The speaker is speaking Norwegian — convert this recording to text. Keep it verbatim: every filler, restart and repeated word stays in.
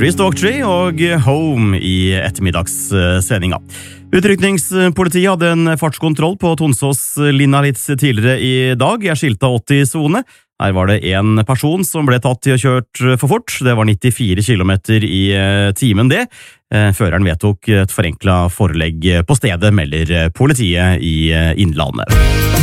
Chris Daughtry og Home i ettermiddagssendinga. Utrykningspolitiet hadde en fartskontroll på Tonsås-linja litt tidligere i dag. Jeg skilte åtti-sone. Her var det en person som ble tatt til å kjørt for fort. Det var nittifire kilometer i timen det. Føreren vedtok et forenklet forelegg på stedet, melder politiet i Innlandet.